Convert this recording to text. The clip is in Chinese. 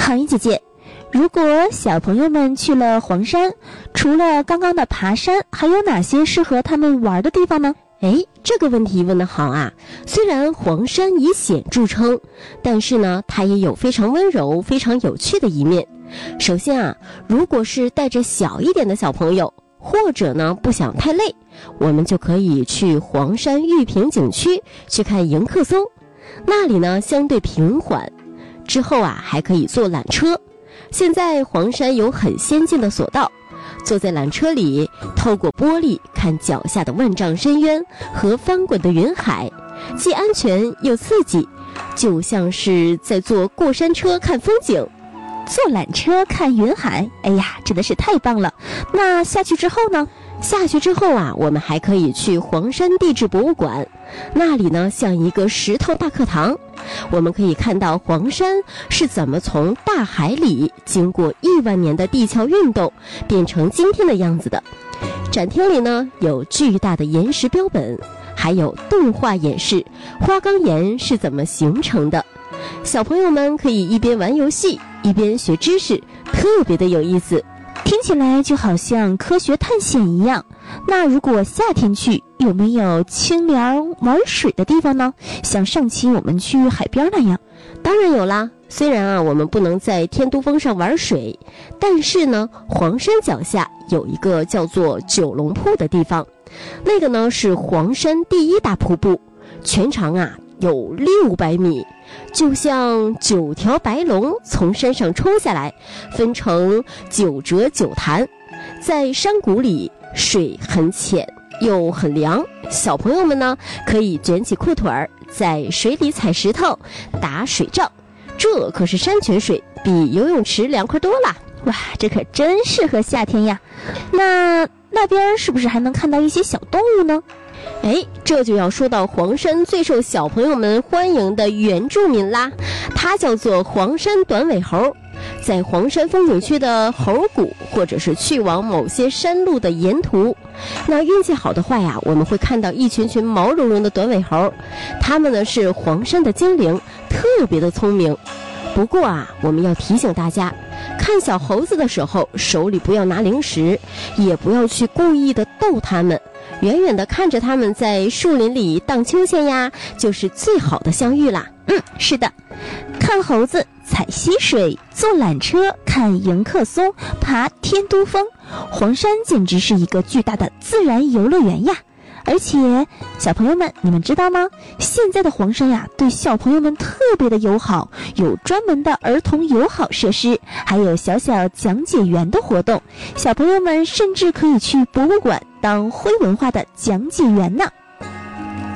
考音姐姐，如果小朋友们去了黄山，除了刚刚的爬山，还有哪些适合他们玩的地方呢？ 这个问题问得好啊！虽然黄山以险著称，但是呢，它也有非常温柔、非常有趣的一面。首先啊，如果是带着小一点的小朋友，或者呢不想太累，我们就可以去黄山玉屏景区去看迎客松，那里呢相对平缓。之后啊，还可以坐缆车。现在黄山有很先进的索道，坐在缆车里，透过玻璃看脚下的万丈深渊和翻滚的云海，既安全又刺激，就像是在坐过山车看风景。 坐缆车看云海，真的是太棒了。那下去之后呢？ 下去之后啊，我们还可以去黄山地质博物馆，那里呢像一个石头大课堂，我们可以看到黄山是怎么从大海里经过1万年的地壳运动变成今天的样子的。展厅里呢有巨大的岩石标本，还有动画演示花岗岩是怎么形成的。小朋友们可以一边玩游戏一边学知识，特别的有意思。 听起来就好像科学探险一样。那如果夏天去，有没有清凉玩水的地方呢？像上期我们去海边那样。 当然有啦，虽然啊我们不能在天都峰上玩水，但是呢黄山脚下有一个叫做九龙瀑的地方，那个呢是黄山第1大瀑布，全长啊有600米，就像9条白龙从山上冲下来，分成9折9潭。在山谷里，水很浅又很凉，小朋友们呢可以卷起裤腿儿，在水里踩石头打水仗，这可是山泉水，比游泳池凉快多了。 哇，这可真适合夏天呀。那边是不是还能看到一些小动物呢？ 这就要说到黄山最受小朋友们欢迎的原住民啦，它叫做黄山短尾猴。在黄山风景区的猴谷，或者是去往某些山路的沿途，那运气好的话呀，我们会看到一群群毛茸茸的短尾猴，它们呢是黄山的精灵，特别的聪明。不过啊，我们要提醒大家，看小猴子的时候，手里不要拿零食，也不要去故意的逗它们，远远的看着它们在树林里荡秋千呀，就是最好的相遇啦。 是的，看猴子、踩溪水、坐缆车、看迎客松、爬天都峰，黄山简直是一个巨大的自然游乐园呀！而且小朋友们，你们知道吗？现在的黄山呀，对小朋友们特别的友好，有专门的儿童友好设施，还有小小讲解员的活动，小朋友们甚至可以去博物馆当徽文化的讲解员呢。